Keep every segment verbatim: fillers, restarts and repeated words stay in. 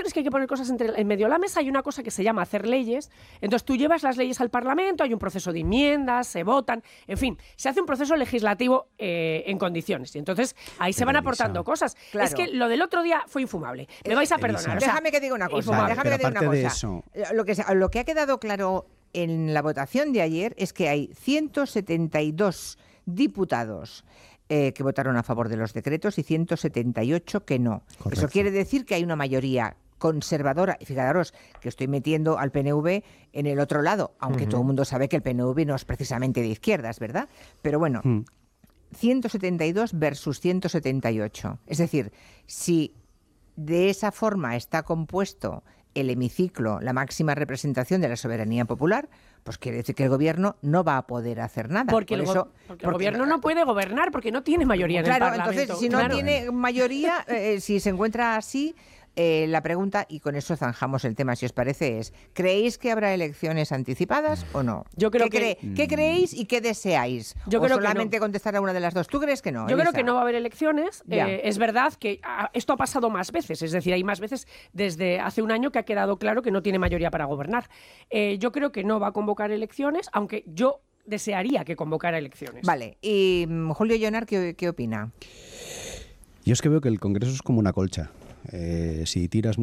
cuestión es que hay que poner cosas entre, en medio de la mesa. Hay una cosa que se llama hacer leyes. Entonces tú llevas las leyes al Parlamento, hay un proceso de enmiendas, se votan, en fin, se hace un proceso legislativo eh, en condiciones. Y entonces ahí se van aportando cosas. Claro. Es que lo del otro día fue infumable. Me vais a perdonar. O sea, déjame que diga una cosa. Vale, déjame que diga una cosa. Eso... Lo, que, lo que ha quedado claro en la votación de ayer es que hay ciento setenta y dos diputados eh, que votaron a favor de los decretos y ciento setenta y ocho que no. Correcto. Eso quiere decir que hay una mayoría conservadora, y fijaros que estoy metiendo al P N V en el otro lado, aunque uh-huh. todo el mundo sabe que el P N V no es precisamente de izquierdas, ¿verdad? Pero bueno, uh-huh. ciento setenta y dos versus ciento setenta y ocho. Es decir, si de esa forma está compuesto el hemiciclo, la máxima representación de la soberanía popular, pues quiere decir que el gobierno no va a poder hacer nada. Porque, Por el, eso, go- porque el porque, gobierno no puede gobernar porque no tiene mayoría en claro, el Parlamento. Entonces, si no claro. tiene mayoría, eh, si se encuentra así, eh, la pregunta, y con eso zanjamos el tema, si os parece, es ¿creéis que habrá elecciones anticipadas o no? Yo creo ¿Qué, que... cre- ¿Qué creéis y qué deseáis? Yo ¿O creo solamente que no. contestar a una de las dos? ¿Tú crees que no, Yo Elisa? creo que no va a haber elecciones. Eh, es verdad que ah, esto ha pasado más veces, es decir, hay más veces desde hace un año que ha quedado claro que no tiene mayoría para gobernar. Eh, yo creo que no va a convocar elecciones, aunque yo desearía que convocara elecciones. Vale, y um, Julio Llonar, ¿qué, ¿qué opina? Yo es que veo que el Congreso es como una colcha. Eh, si tiras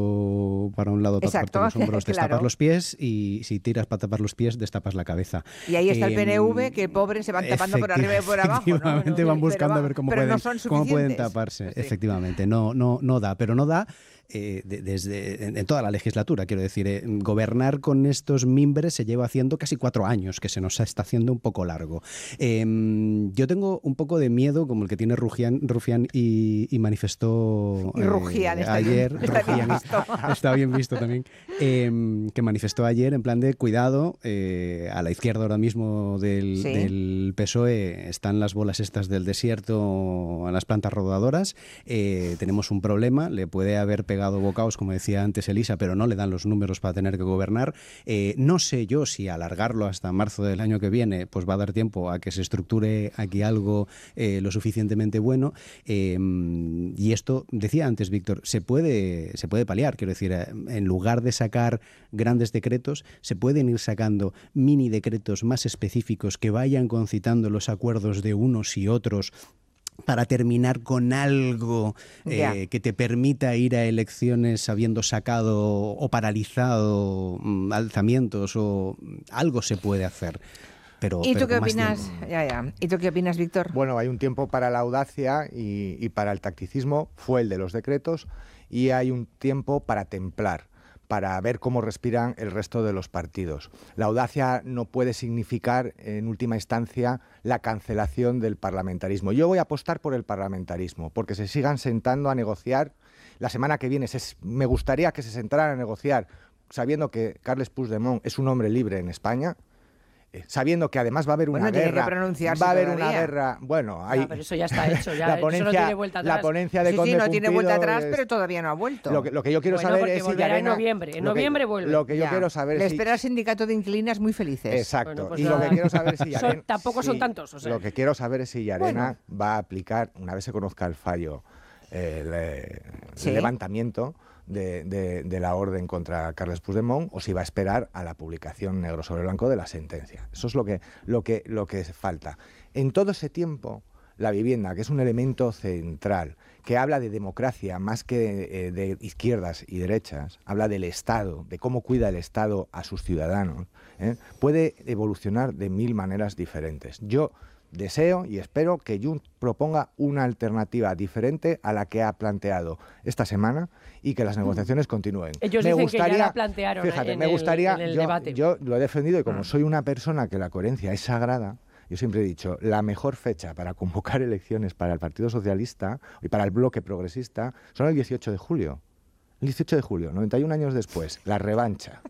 mucho para un lado, taparte los hombros, claro. destapas los pies, y si tiras para tapar los pies, destapas la cabeza. Y ahí está eh, el P N V, que pobre se van tapando por arriba y por abajo. Efectivamente, ¿no? van buscando va, a ver cómo pero pueden, no cómo pueden taparse. Sí. Efectivamente, no, no, no da, pero no da eh, de, desde en, en toda la legislatura, quiero decir. Eh, gobernar con estos mimbres se lleva haciendo casi cuatro años, que se nos está haciendo un poco largo. Eh, yo tengo un poco de miedo, como el que tiene Rufián, Rufián y, y manifestó y Rufián, eh, está ayer. Bien, está, bien visto. Está bien visto también. Eh, que manifestó ayer en plan de cuidado, eh, a la izquierda ahora mismo del, ¿Sí? del P S O E están las bolas estas del desierto a las plantas rodadoras. Eh, tenemos un problema, le puede haber pegado bocaos, como decía antes Elisa, pero no le dan los números para tener que gobernar. Eh, no sé yo si alargarlo hasta marzo del año que viene pues va a dar tiempo a que se estructure aquí algo eh, lo suficientemente bueno. Eh, y esto, decía antes Víctor, se puede, se puede paliar. Quiero decir, en lugar de sacar grandes decretos, se pueden ir sacando mini decretos más específicos que vayan concitando los acuerdos de unos y otros para terminar con algo eh, que te permita ir a elecciones habiendo sacado o paralizado mm, alzamientos, o algo se puede hacer. Pero, ¿Y pero tú qué opinas? Ya, ya. ¿Y tú qué opinas, Víctor? Bueno, hay un tiempo para la audacia y, y para el tacticismo, fue el de los decretos, y hay un tiempo para templar, para ver cómo respiran el resto de los partidos. La audacia no puede significar, en última instancia, la cancelación del parlamentarismo. Yo voy a apostar por el parlamentarismo, porque se sigan sentando a negociar. La semana que viene se, me gustaría que se sentaran a negociar, sabiendo que Carles Puigdemont es un hombre libre en España, sabiendo que además va a haber una bueno, guerra, va a haber todavía. una guerra, bueno, hay, no, pero eso ya está hecho, ya la ponencia, eso no tiene vuelta atrás. La ponencia de sí, Conde sí, no tiene vuelta atrás, es, pero todavía no ha vuelto. Lo que, lo que yo quiero bueno, saber es si volverá Llarena, en noviembre, en lo que, noviembre vuelve. Lo que yo ya. quiero saber Le es si, espera el sindicato de inquilinas muy felices. Exacto. Bueno, pues y nada. lo que quiero saber es si Llarena, son, tampoco si, son tantos, o sea. Lo que quiero saber es si Llarena bueno. va a aplicar, una vez se conozca el fallo, eh, el, ¿Sí? el levantamiento De, de, de la orden contra Carles Puigdemont, o si va a esperar a la publicación negro sobre blanco de la sentencia. Eso es lo que, lo que, lo que falta. En todo ese tiempo, la vivienda, que es un elemento central, que habla de democracia más que de, de izquierdas y derechas, habla del Estado, de cómo cuida el Estado a sus ciudadanos, ¿eh? puede evolucionar de mil maneras diferentes. Yo deseo y espero que Junts proponga una alternativa diferente a la que ha planteado esta semana y que las negociaciones continúen. Ellos me dicen gustaría, que ya la plantearon fíjate, en me el, gustaría, en el yo, debate. Yo lo he defendido y como mm. soy una persona que la coherencia es sagrada, yo siempre he dicho, la mejor fecha para convocar elecciones para el Partido Socialista y para el bloque progresista son el dieciocho de julio. El dieciocho de julio, noventa y un años después, la revancha.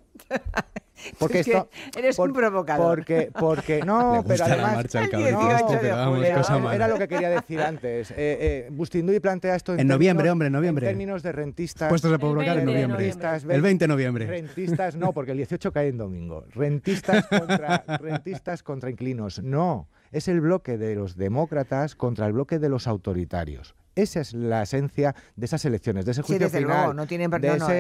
Porque es esto, que eres por, un provocador. Porque, porque no, Le gusta pero además la marcha al el cabrón, dieciocho pero vamos, de cosa julio. mala. era lo que quería decir antes. Eh, eh, Bustinduy plantea esto en, en términos, noviembre, hombre, en noviembre. En términos de rentistas. Puestos a provocar en noviembre. Rentistas, El veinte de noviembre. Rentistas no, porque el dieciocho cae en domingo. Rentistas contra, rentistas contra inquilinos. No, es el bloque de los demócratas contra el bloque de los autoritarios. Esa es la esencia de esas elecciones, de ese juicio sí, desde final. Luego, no tienen, de no, no, ese,